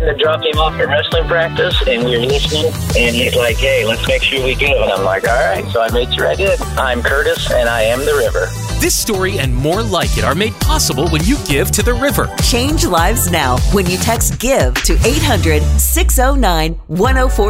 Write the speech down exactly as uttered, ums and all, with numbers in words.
I dropped him off at wrestling practice, and we were listening, and he's like, hey, let's make sure we give. And I'm like, all right. So I made sure I did. I'm Curtis, and I am the river. This story and more like it are made possible when you give to the river. Change lives now when you text GIVE to eight hundred, six oh nine, one oh four